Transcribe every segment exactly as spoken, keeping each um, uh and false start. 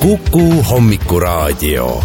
Kuku Hommikuraadio.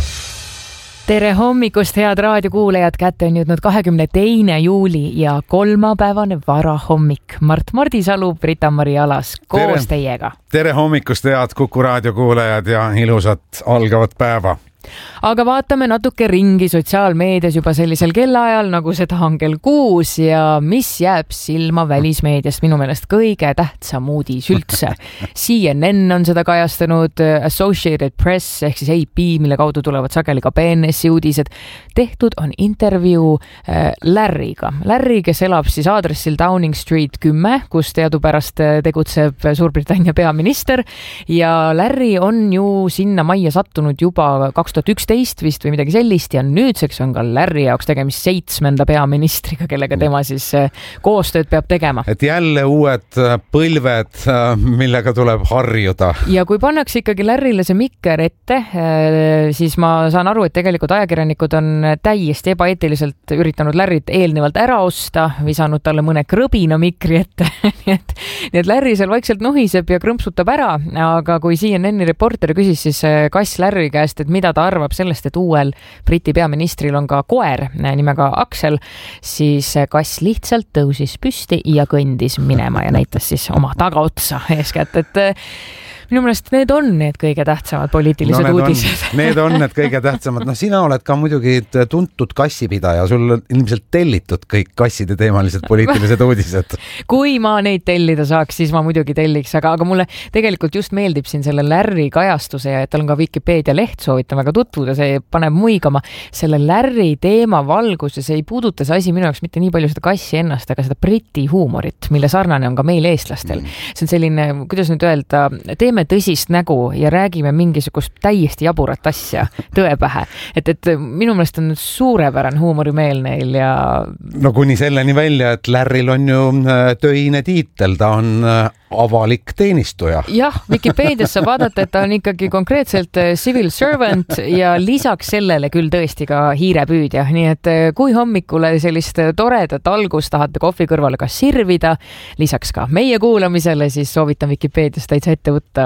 Tere hommikust, head raadiokuulajad, kätte on jõudnud kahekümne teine juuli ja kolmapäevane varahommik. Mart Mardisalu, Brita-Mari Alas koos tere. Teiega. Tere hommikust, head Kuku raadiokuulajad ja ilusat algavat päeva. Aga vaatame natuke ringi sotsiaalmeedias juba sellisel kellaajal, nagu seda on kell kuus ja mis jääb silma välismeediast minu meelest kõige tähtsam uudis üldse. C N N on seda kajastanud, Associated Press ehk siis A P, mille kaudu tulevad sageli ka B N S-i uudised. Tehtud on intervjuu äh, Larryga. Larry, kes elab siis aadressil Downing Street kümme, kus teadupärast tegutseb Suurbritannia peaminister ja Larry on ju sinna majja sattunud juba kaks tuhat üksteist vist või midagi sellist ja nüüdseks on ka Larry jaoks tegemist seitsmenda peaministriga, kellega tema siis koostööd peab tegema. Et jälle uued põlved, millega tuleb harjuda. Ja kui pannakse ikkagi Larryle see mikker ette, siis ma saan aru, et tegelikult ajakirjanikud on täiesti ebaeetiliselt üritanud Larryt eelnevalt ära osta, visanud talle mõne krõbina mikri ette. nii, et, nii et Larry seal vaikselt nuhiseb ja krõmpsutab ära, aga kui C N N-i reporter küsis siis kass Larry käest, et mida ta arvab sellest, et uuel Briti peaministril on ka koer nimega Axel, siis kass lihtsalt tõusis püsti ja kõndis minema ja näitas siis oma tagaotsa eeskätt, et minu meelest need on need kõige tähtsamad poliitilised no, need uudised. On, need on need kõige tähtsamad. No sina oled ka muidugi tuntud kassipidaja, sul on ilmselt tellitud kõik kasside teemalised poliitilised uudised. Kui ma neid tellida saaks, siis ma muidugi telliks, aga, aga mulle tegelikult just meeldib siin selle Larry kajastuse ja et tal on ka Wikipedia leht, soovitan väga tutvuda, see paneb muigama. Selle Larry teema valguses ei puuduta see asi minu jaoks mitte nii palju seda kassi ennast, aga seda briti huumorit, mille sarnane on ka meil eestlastel. Mm. See on selline, kuidas nüüd öelda, teeme tõsist nägu ja räägime mingisugust täiesti jaburat asja tõe pähe. Et, et minu meelest on suurepärane huumorimeel neil ja... No kuni selleni välja, et Larryl on ju töine tiitel, ta on avalik teenistuja. Jah, Wikipedias saab vaadata, et ta on ikkagi konkreetselt civil servant ja lisaks sellele küll tõesti ka hiirepüüdja. Nii et kui hommikule sellist toredat algust tahate kohvi kõrvale ka sirvida, lisaks ka meie kuulamisele, siis soovitan Wikipedias täitsa ette võtta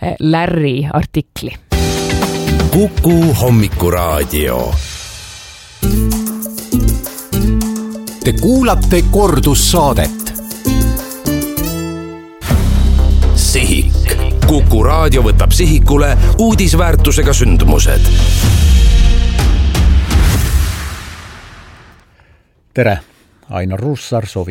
Larry artikli. Kuku Hommikuraadio. Te kuulate kordussaadet. Sihik. Kuku raadio võtab sihikule uudisväärtusega sündmused. Tere, Ainar Ruussaar soovib